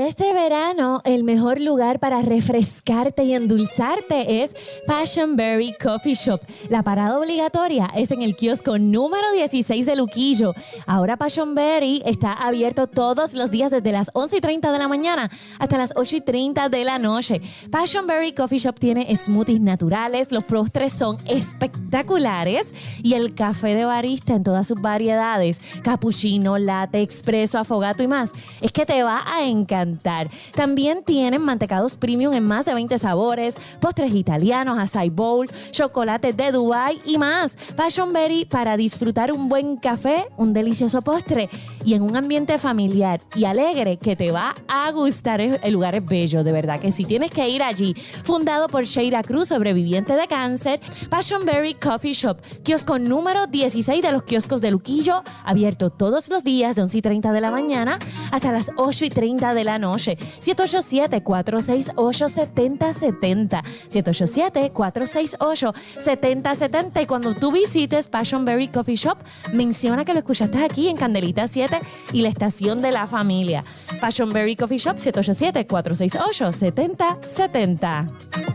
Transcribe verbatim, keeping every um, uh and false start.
este verano, el mejor lugar para refrescarte y endulzarte es Passion Berry Coffee Shop. La parada obligatoria es en el kiosco número dieciséis de Luquillo. Ahora Passion Berry está abierto todos los días desde las once y treinta de la mañana hasta las ocho y treinta de la noche. Passion Berry Coffee Shop tiene smoothies naturales, los postres son espectaculares y el café de barista en todas sus variedades, cappuccino, latte, expreso, afogato y más. Es que te va a encantar. También tienen mantecados premium en más de veinte sabores, postres italianos, açaí bowl, chocolate de Dubai y más. Passion Berry para disfrutar un buen café, un delicioso postre y en un ambiente familiar y alegre que te va a gustar. El lugar es bello, de verdad que sí. Tienes que ir allí. Fundado por Sheira Cruz, sobreviviente de cáncer, Passion Berry Coffee Shop, kiosco número dieciséis de los kioscos de Luquillo, abierto todos los días de once y treinta de la mañana hasta las ocho y treinta de la noche. siete ocho siete, cuatro seis ocho, siete cero siete cero. siete ocho siete, cuatro seis ocho, siete cero siete cero. Y cuando tú visites Passion Berry Coffee Shop, menciona que lo escuchaste aquí en Candelita siete y la estación de la familia. Passion Berry Coffee Shop, siete ocho siete, cuatro seis ocho, siete cero siete cero.